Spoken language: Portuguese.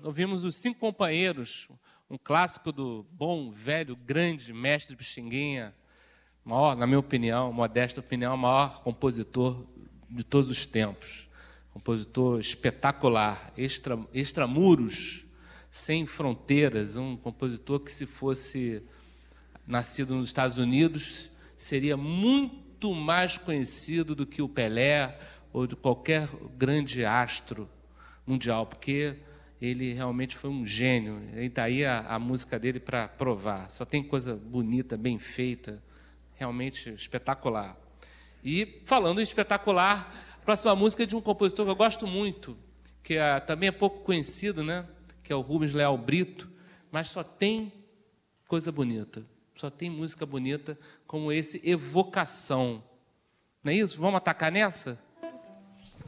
ouvimos Os Cinco Companheiros, um clássico do bom, velho, grande mestre Pixinguinha, maior, na minha opinião, modesta opinião, o maior compositor de todos os tempos. Compositor espetacular, extramuros, sem fronteiras, um compositor que, se fosse nascido nos Estados Unidos, seria muito mais conhecido do que o Pelé ou de qualquer grande astro mundial, porque ele realmente foi um gênio. E está aí a música dele para provar. Só tem coisa bonita, bem feita, realmente espetacular. E, falando em espetacular, a próxima música é de um compositor que eu gosto muito, que também é pouco conhecido, né? Que é o Rubens Leal Brito, mas só tem coisa bonita, só tem música bonita como esse Evocação. Não é isso? Vamos atacar nessa?